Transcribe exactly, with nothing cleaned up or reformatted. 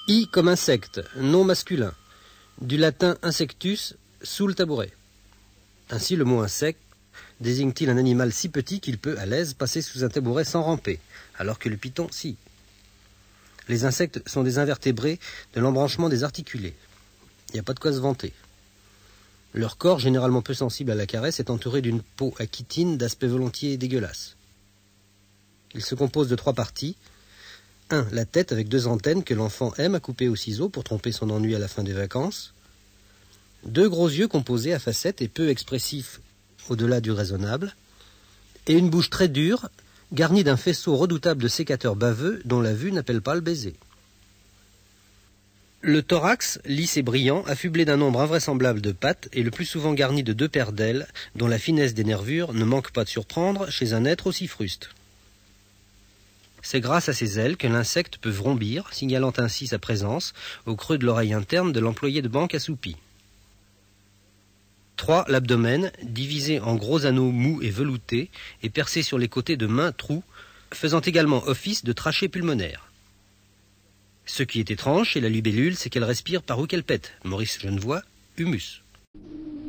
I comme insecte, nom masculin. Du latin insectus, sous le tabouret. Ainsi, le mot insecte désigne-t-il un animal si petit qu'il peut, à l'aise, passer sous un tabouret sans ramper, alors que le python, si. Les insectes sont des invertébrés de l'embranchement des articulés. Il n'y a pas de quoi se vanter. Leur corps, généralement peu sensible à la caresse, est entouré d'une peau à chitine d'aspect volontiers dégueulasse. Il se compose de trois parties. un. La tête avec deux antennes que l'enfant aime à couper au ciseau pour tromper son ennui à la fin des vacances. Deux gros yeux composés à facettes et peu expressifs au-delà du raisonnable. Et une bouche très dure, garnie d'un faisceau redoutable de sécateurs baveux dont la vue n'appelle pas le baiser. Le thorax, lisse et brillant, affublé d'un nombre invraisemblable de pattes et le plus souvent garni de deux paires d'ailes, dont la finesse des nervures ne manque pas de surprendre chez un être aussi fruste. C'est grâce à ces ailes que l'insecte peut vrombir, signalant ainsi sa présence au creux de l'oreille interne de l'employé de banque assoupi. trois. L'abdomen, divisé en gros anneaux mous et veloutés et percé sur les côtés de mains trous, faisant également office de trachée pulmonaire. Ce qui est étrange chez la libellule, c'est qu'elle respire par où qu'elle pète. Maurice Genevoix, humus.